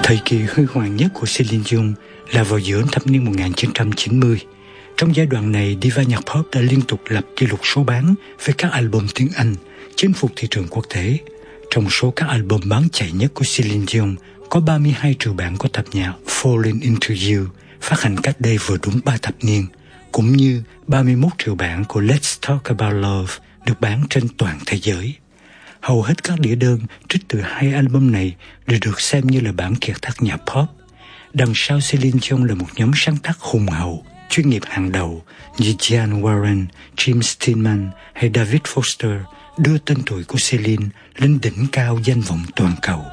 Thời kỳ huy hoàng nhất của Celine Dion là vào giữa thập niên 1990. Trong giai đoạn này, diva nhạc pop đã liên tục lập kỷ lục số bán với các album tiếng Anh, chinh phục thị trường quốc tế. Trong số các album bán chạy nhất của Celine Dion, có 32 triệu bản của tập nhạc Falling Into You, phát hành cách đây vừa đúng 3 thập niên, cũng như 31 triệu bản của Let's Talk About Love được bán trên toàn thế giới. Hầu hết các đĩa đơn trích từ hai album này đều được xem như là bản kiệt tác nhạc pop. Đằng sau Celine Dion là một nhóm sáng tác hùng hậu, chuyên nghiệp hàng đầu như Diane Warren, Jim Steinman hay David Foster đưa tên tuổi của Celine lên đỉnh cao danh vọng toàn cầu.